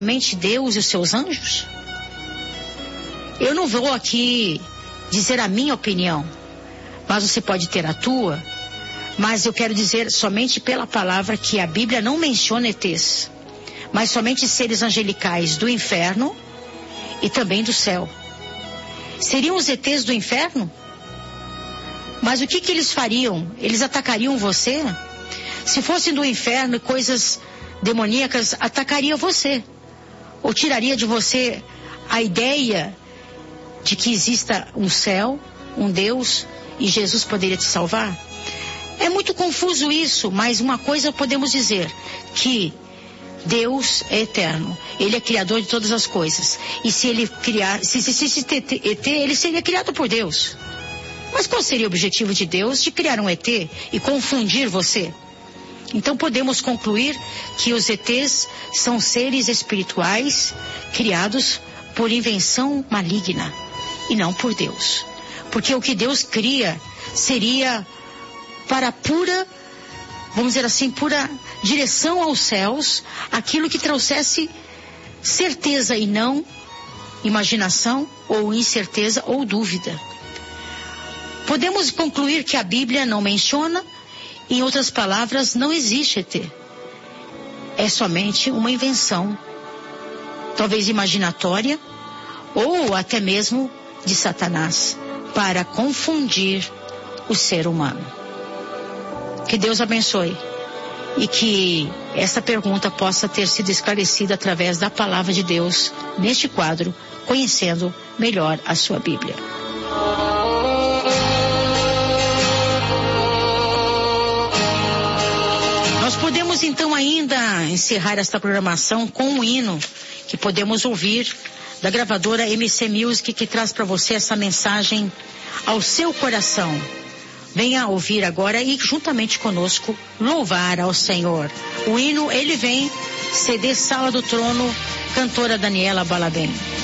somente Deus e os seus anjos? Eu não vou aqui dizer a minha opinião, mas você pode ter a tua, mas eu quero dizer somente pela palavra que a Bíblia não menciona ETs, mas somente seres angelicais do inferno e também do céu. Seriam os ETs do inferno? Mas o que eles fariam? Eles atacariam você? Se fossem do inferno e coisas demoníacas, atacaria você. Ou tiraria de você a ideia de que exista um céu, um Deus, e Jesus poderia te salvar? É muito confuso isso, mas uma coisa podemos dizer, que Deus é eterno. Ele é criador de todas as coisas. E se ele criar, se existisse ET, ele seria criado por Deus. Mas qual seria o objetivo de Deus de criar um ET e confundir você? Então podemos concluir que os ETs são seres espirituais criados por invenção maligna e não por Deus. Porque o que Deus cria seria para pura, vamos dizer assim, pura direção aos céus, aquilo que trouxesse certeza e não imaginação ou incerteza ou dúvida. Podemos concluir que a Bíblia não menciona, em outras palavras, não existe ET. É somente uma invenção, talvez imaginatória, ou até mesmo de Satanás, para confundir o ser humano. Que Deus abençoe e que essa pergunta possa ter sido esclarecida através da palavra de Deus neste quadro, conhecendo melhor a sua Bíblia. Nós podemos então ainda encerrar esta programação com um hino que podemos ouvir da gravadora MC Music, que traz para você essa mensagem ao seu coração. Venha ouvir agora e juntamente conosco louvar ao Senhor. O hino, ele vem, CD Sala do Trono, cantora Daniela Balabem.